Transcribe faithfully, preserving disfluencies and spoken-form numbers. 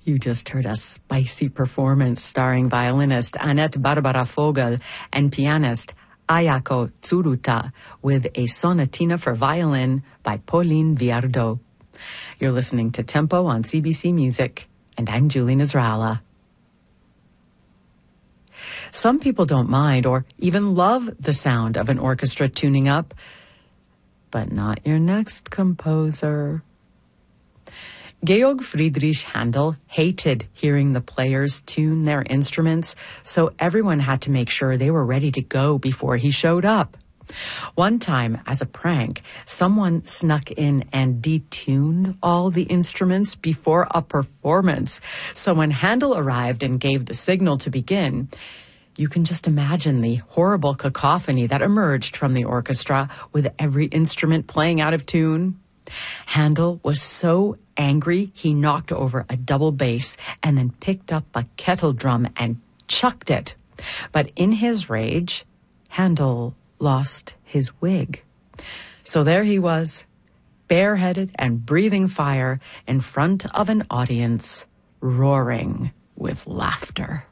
You just heard a spicy performance starring violinist Annette Barbara Vogel and pianist Ayako Tsuruta with a sonatina for violin by Pauline Viardot. You're listening to Tempo on C B C Music, and I'm Julie Nasrallah. Some people don't mind or even love the sound of an orchestra tuning up, but not your next composer. Georg Friedrich Handel hated hearing the players tune their instruments, so everyone had to make sure they were ready to go before he showed up. One time, as a prank, someone snuck in and detuned all the instruments before a performance. So when Handel arrived and gave the signal to begin, you can just imagine the horrible cacophony that emerged from the orchestra with every instrument playing out of tune. Handel was so angry, he knocked over a double bass and then picked up a kettle drum and chucked it. But in his rage, Handel lost his wig. So there he was, bareheaded and breathing fire in front of an audience, roaring with laughter.